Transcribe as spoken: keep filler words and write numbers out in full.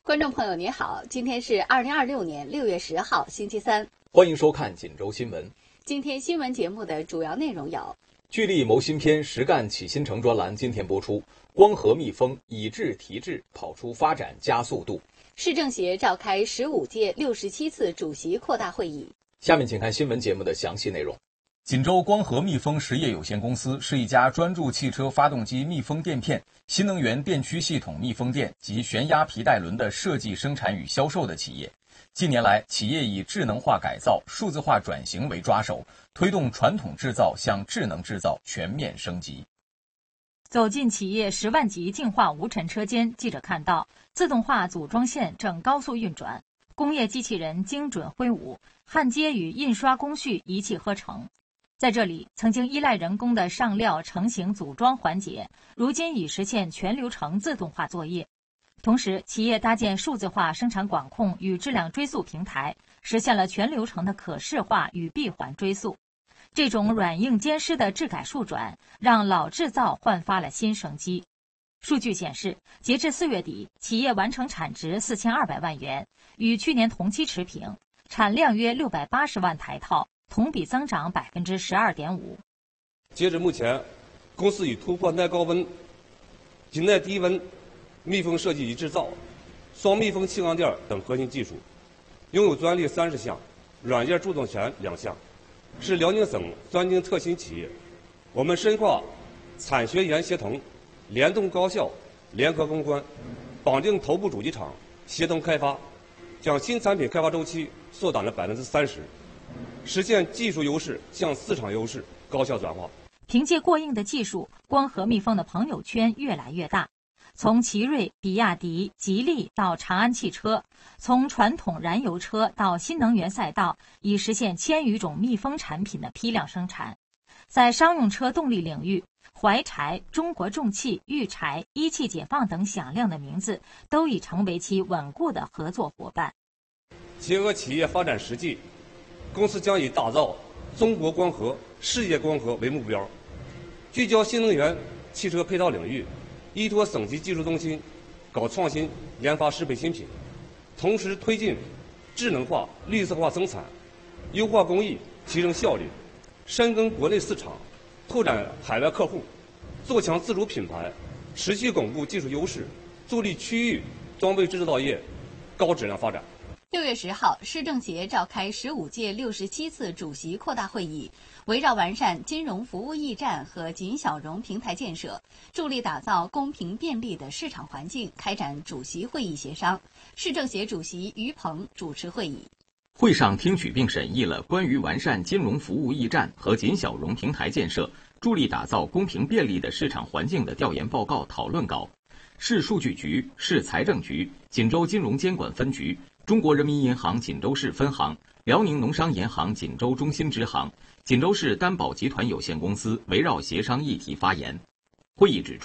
观众朋友你好，今天是二零二六年六月十号，星期三。 欢迎收看锦州新闻。 今天新闻节目的主要内容有： 聚力谋新篇，实干启新城专栏今天播出。光合蜜蜂以智提智，跑出发展加速度。 市政协召开十五届六十七次主席扩大会议。 下面请看新闻节目的详细内容。 锦州光合蜜蜂实业有限公司是一家专注汽车发动机密封垫片、新能源电驱系统密封垫及悬压皮带轮的设计、生产与销售的企业。近年来，企业以智能化改造、数字化转型为抓手，推动传统制造向智能制造全面升级。 走进企业十万级净化无尘车间，记者看到自动化组装线正高速运转，工业机器人精准挥舞，焊接与印刷工序一气呵成。在这里，曾经依赖人工的上料成型组装环节，如今已实现全流程自动化作业。同时，企业搭建数字化生产管控与质量追溯平台，实现了全流程的可视化与闭环追溯。这种软硬兼施的质改数转，让老制造焕发了新生机。数据显示，截至四月底，企业完成产值四千二百万元，与去年同期持平，产量约六百八十万台套，同比增长百分之十二点五。 截至目前，公司已突破耐高温、紧耐低温、密封设计与制造、双密封气缸垫等核心技术，拥有专利三十项，软件著作权两项，是辽宁省专精特新企业。我们深化产学研协同，联动高校，联合攻关，绑定头部主机厂，协同开发，将新产品开发周期缩短了百分之三十，实现技术优势向市场优势高效转化。 凭借过硬的技术，光合蜜蜂的朋友圈越来越大。从奇瑞、比亚迪、吉利到长安汽车，从传统燃油车到新能源赛道，已实现千余种密封产品的批量生产。在商用车动力领域，怀柴、中国重汽、裕柴、一汽解放等响亮的名字，都已成为其稳固的合作伙伴。 结合企业发展实际，公司将以打造中国光合、世界光合为目标，聚焦新能源汽车配套领域，依托省级技术中心，搞创新研发适配新品，同时推进智能化、绿色化生产，优化工艺，提升效率，深耕国内市场，拓展海外客户，做强自主品牌，持续巩固技术优势，助力区域装备制造业高质量发展。 六月十号，市政协召开十五届六十七次主席扩大会议，围绕完善金融服务驿站和锦小融平台建设，助力打造公平便利的市场环境，开展主席会议协商。市政协主席于鹏主持会议。 会上听取并审议了关于完善金融服务驿站和锦小融平台建设，助力打造公平便利的市场环境的调研报告讨论稿。市数据局、市财政局、锦州金融监管分局、中国人民银行锦州市分行、辽宁农商银行锦州中心支行、锦州市担保集团有限公司围绕协商议题发言。会议指出，